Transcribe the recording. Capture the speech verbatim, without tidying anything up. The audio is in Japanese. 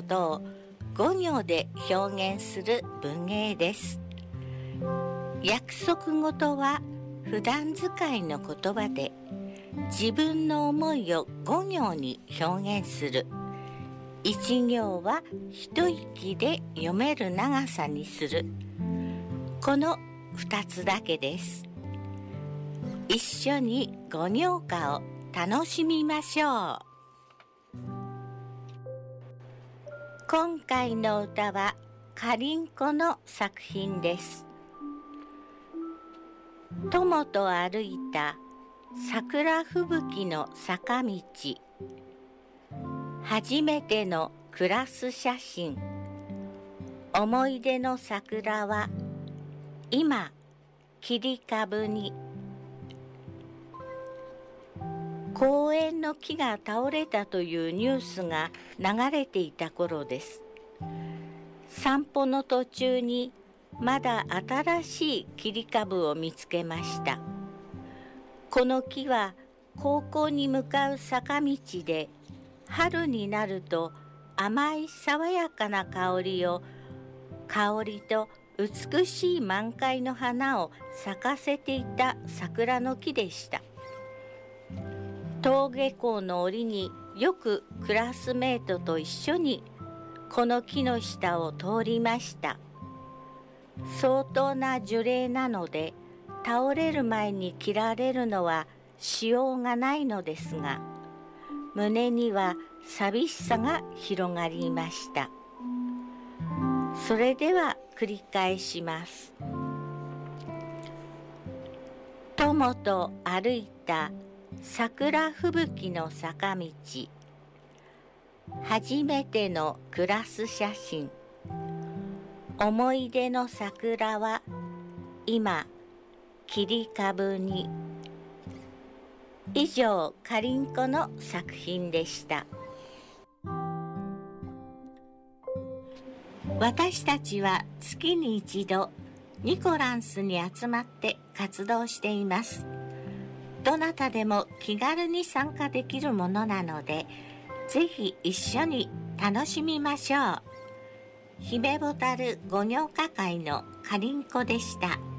ことをご行で表現する文芸です。約束事は普段使いの言葉で、自分の思いをご行に表現する。一行は一息で読める長さにする。この二つだけです。一緒に五行歌を楽しみましょう。今回の歌はかりんこの作品です。友と歩いた桜吹雪の坂道、初めてのクラス写真、思い出の桜は今切り株に。公園の木が倒れたというニュースが流れていた頃です。散歩の途中にまだ新しい切り株を見つけました。この木は高校に向かう坂道で、春になると甘い爽やかな香りを、香りと美しい満開の花を咲かせていた桜の木でした。登下校の折によくクラスメートと一緒にこの木の下を通りました。相当な樹齢なので、倒れる前に切られるのはしようがないのですが、胸には寂しさが広がりました。それでは繰り返します。友と歩いた桜吹雪の坂道、初めてのクラス写真、思い出の桜は今切り株に。以上、かりんこの作品でした。私たちは月に一度ニコランスに集まって活動しています。どなたでも気軽に参加できるものなので、ぜひ一緒に楽しみましょう。姫ボタル五行歌会のかりんこでした。